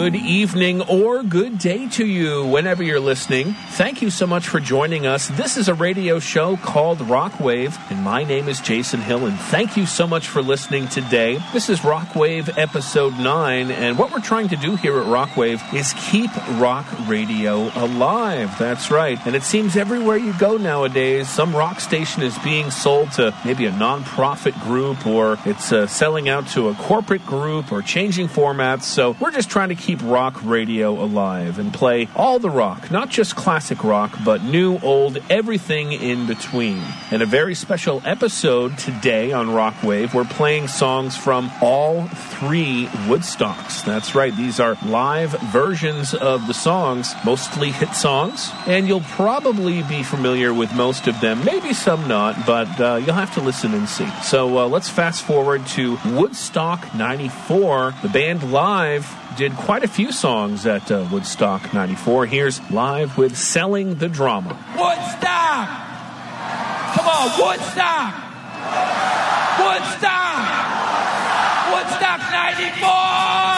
Good evening or good day to you whenever you're listening. Thank you so much for joining us. This is a radio show called Rockwave, and my name is Jason Hill, and thank you so much for listening today. This is Rockwave episode 9, and what we're trying to do here at Rockwave is keep rock radio alive. That's right. And it seems everywhere you go nowadays, some rock station is being sold to maybe a non-profit group, or it's selling out to a corporate group, or changing formats. So we're just trying to keep rock radio alive and play all the rock, not just classic rock, but new, old, everything in between. And a very special episode today on Rockwave, we're playing songs from all 3 Woodstocks. That's right, these are live versions of the songs, mostly hit songs, and you'll probably be familiar with most of them, maybe some not, but you'll have to listen and see. So let's fast forward to Woodstock 94. The band live did quite a few songs at Woodstock 94. Here's Live with Selling the Drama. Woodstock! Come on, Woodstock! Woodstock! Woodstock 94!